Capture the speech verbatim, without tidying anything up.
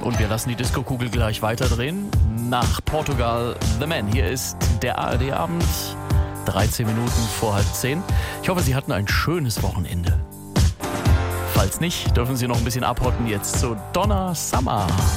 Und wir lassen die Disco-Kugel gleich weiterdrehen. Nach Portugal, The Man. Hier ist der A R D-Abend. dreizehn Minuten vor halb zehn. Ich hoffe, Sie hatten ein schönes Wochenende. Falls nicht, dürfen Sie noch ein bisschen abhotten jetzt zu Donna Summer.